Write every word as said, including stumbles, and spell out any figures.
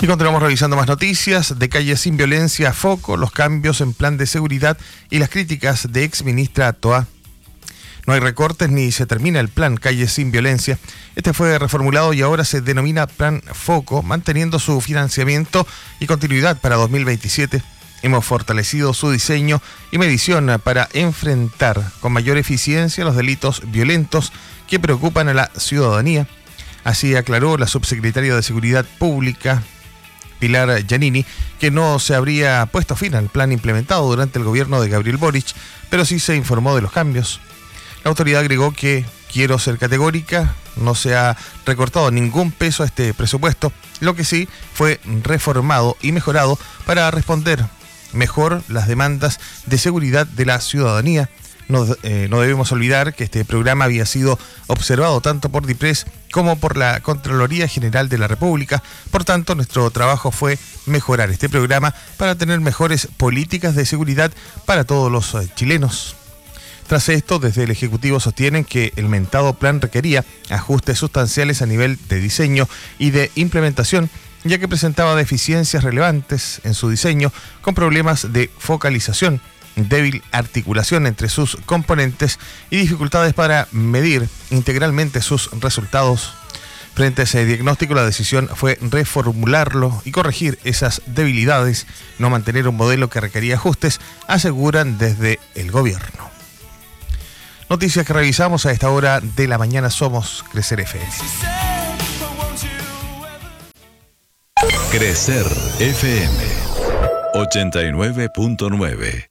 Y continuamos revisando más noticias. De Calle Sin Violencia a Foco, los cambios en plan de seguridad y las críticas de exministra Toá. No hay recortes ni se termina el plan Calle Sin Violencia. Este fue reformulado y ahora se denomina Plan Foco, manteniendo su financiamiento y continuidad para dos mil veintisiete. Hemos fortalecido su diseño y medición para enfrentar con mayor eficiencia los delitos violentos que preocupan a la ciudadanía. Así aclaró la subsecretaria de Seguridad Pública, Pilar Giannini, que no se habría puesto fin al plan implementado durante el gobierno de Gabriel Boric, pero sí se informó de los cambios. La autoridad agregó que, quiero ser categórica, no se ha recortado ningún peso a este presupuesto, lo que sí fue reformado y mejorado para responder mejor las demandas de seguridad de la ciudadanía. No, eh, no debemos olvidar que este programa había sido observado tanto por DIPRES como por la Contraloría General de la República. Por tanto, nuestro trabajo fue mejorar este programa para tener mejores políticas de seguridad para todos los eh, chilenos. Tras esto, desde el Ejecutivo sostienen que el mentado plan requería ajustes sustanciales a nivel de diseño y de implementación, ya que presentaba deficiencias relevantes en su diseño con problemas de focalización, débil articulación entre sus componentes y dificultades para medir integralmente sus resultados. Frente a ese diagnóstico, la decisión fue reformularlo y corregir esas debilidades, no mantener un modelo que requería ajustes, aseguran desde el gobierno. Noticias que revisamos a esta hora de la mañana. Somos Crecer F M. Crecer F M ochenta y nueve punto nueve.